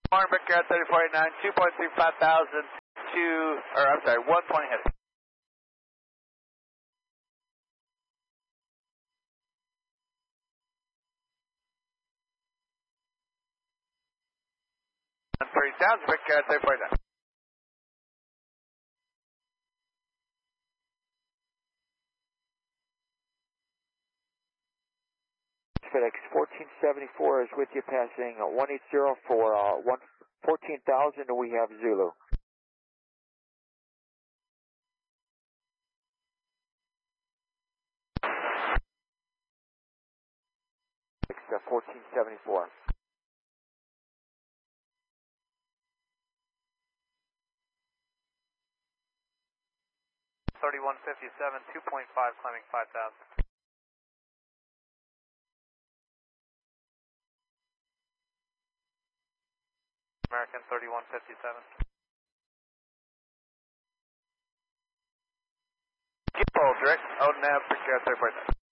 Morning, Brickyard 3049, 2.35 thousand to, or I'm sorry, 1 point ahead. And 30,000, Brickyard 3049. FedEx 1474 is with you, passing 180 for 14,000, and we have Zulu. 1474. 3157, 2.5, climbing 5,000. American 3157. Keep hold, direct. Out nav, Brickyard 3049.